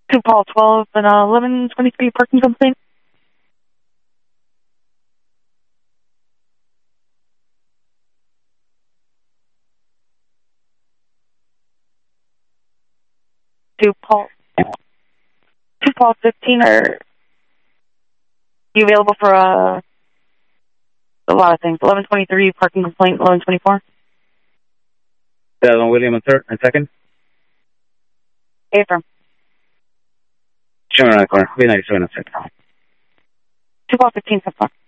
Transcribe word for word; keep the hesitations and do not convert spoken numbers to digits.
two Paul twelve and uh, eleven twenty-three parking complaint. Two Paul. Two Paul fifteen. Are you available for uh, a lot of things? eleven twenty-three parking complaint. eleven twenty-four. Yeah, on William and third and second. A firm. Sure, on the corner. Be ninety-seven and second. Two Paul fifteen. So far.